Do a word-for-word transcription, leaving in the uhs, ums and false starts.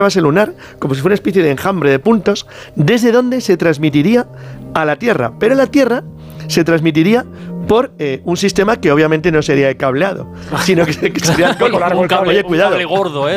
base lunar, como si fuera una especie de enjambre de puntos, desde donde se transmitiría a la Tierra. Pero la Tierra se transmitiría por eh, un sistema que obviamente no sería de cableado, sino que, que sería con un cable, oye, cuidado. un cable gordo, ¿eh?